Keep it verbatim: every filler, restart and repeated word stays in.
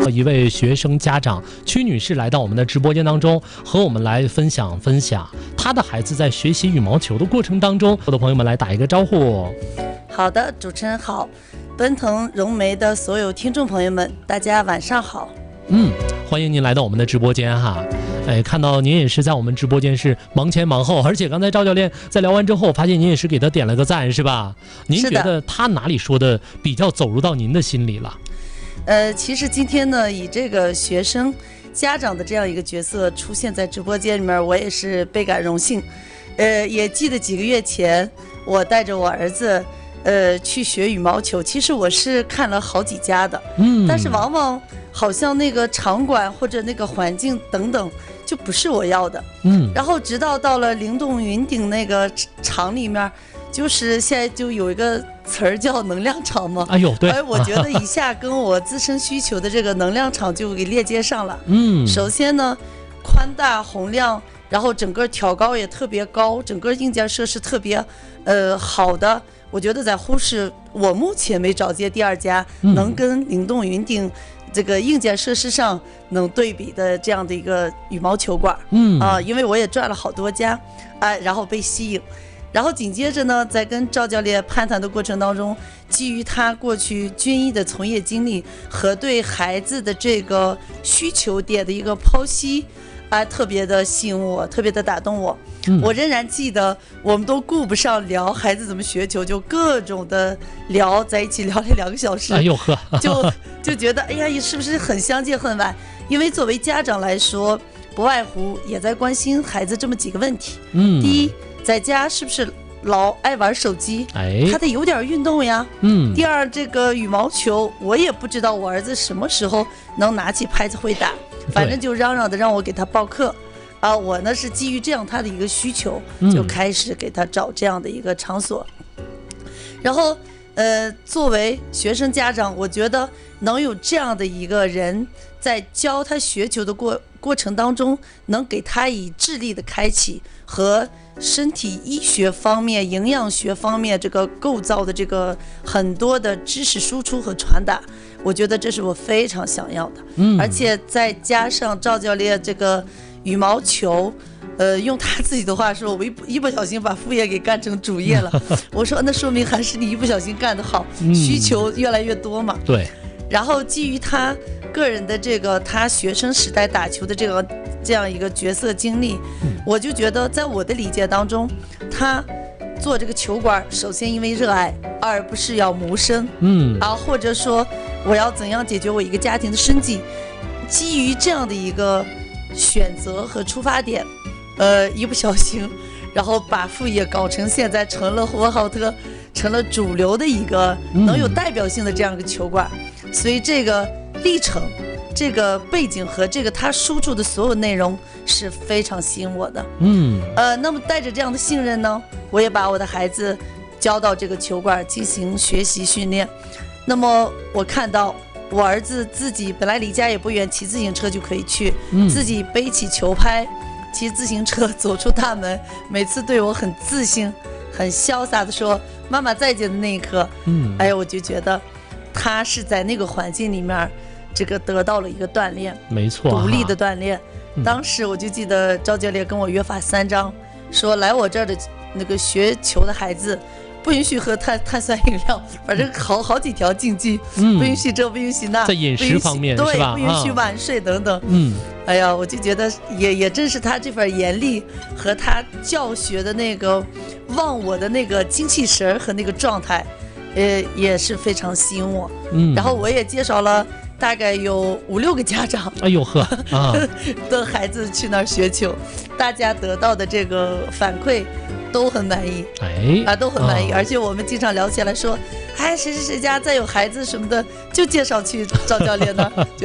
一位学生家长曲女士来到我们的直播间当中，和我们来分享分享她的孩子在学习羽毛球的过程当中。我的朋友们来打一个招呼。 好的，主持人好，奔腾融媒的所有听众朋友们，大家晚上好。 嗯，欢迎您来到我们的直播间哈。哎，看到您也是在我们直播间是忙前忙后，而且刚才赵教练在聊完之后，发现您也是给他点了个赞，是吧？您觉得他哪里说的比较走入到您的心里了？ 呃，其实今天呢，以这个学生家长的这样一个角色出现在直播间里面，我也是倍感荣幸。呃，也记得几个月前，我带着我儿子。呃，去学羽毛球，其实我是看了好几家的，嗯，但是往往好像那个场馆或者那个环境等等，就不是我要的，嗯，然后直到到了灵动云顶那个场里面，就是现在就有一个词儿叫能量场嘛， 哎呦，对， 哎，我觉得一下跟我自身需求的这个能量场就给链接上了，嗯，首先呢，宽大洪亮，然后整个挑高也特别高，整个硬件设施特别，呃，好的。我觉得在呼市，我目前没找见第二家能跟灵动云顶这个硬件设施上能对比的这样的一个羽毛球馆。嗯啊，因为我也转了好多家，啊，然后被吸引，然后紧接着呢，在跟赵教练攀谈的过程当中，基于他过去军医的从业经历和对孩子的这个需求点的一个剖析。啊，特别的吸引我，特别的打动我。嗯、我仍然记得，我们都顾不上聊孩子怎么学球，就各种的聊在一起聊了两个小时。 哎呦呵， 就就觉得，哎呀，是不是很相见恨晚？因为作为家长来说，不外乎也在关心孩子这么几个问题。嗯，第一，在家是不是老爱玩手机？哎，他得有点运动呀。嗯。第二，这个羽毛球，我也不知道我儿子什么时候能拿起拍子会打。反正就嚷嚷的让我给他报课，啊，我呢是基于这样他的一个需求，就开始给他找这样的一个场所。嗯、然后，呃，作为学生家长，我觉得能有这样的一个人在教他学球的过过程当中，能给他以智力的开启和身体医学方面、营养学方面这个构造的这个很多的知识输出和传达。我觉得这是我非常想要的，嗯，而且再加上赵教练这个羽毛球，呃，用他自己的话说，我一不一不小心把副业给干成主业了。我说那说明还是你一不小心干得好，嗯、需求越来越多嘛。 对。 然后基于他个人的这个他学生时代打球的这个这样一个角色经历，嗯、我就觉得在我的理解当中，他。做这个球馆，首先因为热爱，二不是要谋生，嗯啊，或者说我要怎样解决我一个家庭的生计，基于这样的一个选择和出发点，呃，一不小心，然后把副业搞成现在成了呼和浩特成了主流的一个能有代表性的这样一个球馆，嗯、所以这个历程。这个背景和这个他输出的所有内容是非常吸引我的，嗯，呃，那么带着这样的信任呢，我也把我的孩子交到这个球馆进行学习训练。那么我看到我儿子自己本来离家也不远，骑自行车就可以去，嗯、自己背起球拍，骑自行车走出大门，每次对我很自信、很潇洒的说“妈妈再见”的那一刻，嗯，哎，我就觉得他是在那个环境里面。这个得到了一个锻炼， 没错， 独立的锻炼。嗯、当时我就记得赵教练跟我约法三章，说来我这儿的那个学球的孩子，不允许喝碳碳酸饮料，反正好好几条禁忌，嗯、不允许这，不允许那， 在饮食方面对， 是吧？ 不允许晚睡等等。嗯，哎呀，我就觉得也也正是他这份严厉和他教学的那个忘我的那个精气神和那个状态，呃，也是非常吸引我。嗯，然后我也介绍了。大概有五六个家长， 哎呦呵，啊， 的孩子去那儿学球，大家得到的这个反馈都很满意，哎，啊，都很满意，啊、而且我们经常聊起来说，哎，谁谁谁家再有孩子什么的，就介绍去赵教练那儿。